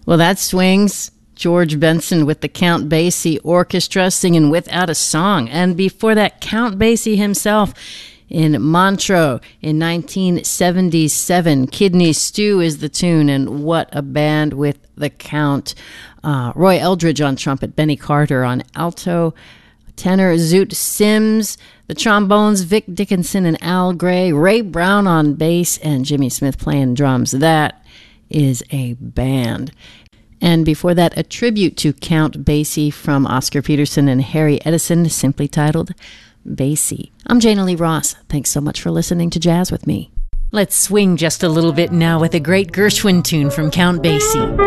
Well, that swings. George Benson with the Count Basie Orchestra singing Without a Song. And before that, Count Basie himself in Montreux in 1977. Kidney Stew is the tune, and what a band with the Count. Roy Eldridge on trumpet, Benny Carter on alto, tenor Zoot Sims, the trombones Vic Dickinson and Al Gray, Ray Brown on bass, and Jimmy Smith playing drums. That is a band. And before that, a tribute to Count Basie from Oscar Peterson and Harry Edison, simply titled Basie. I'm Jana Lee Ross. Thanks so much for listening to Jazz with me. Let's swing just a little bit now with a great Gershwin tune from Count Basie.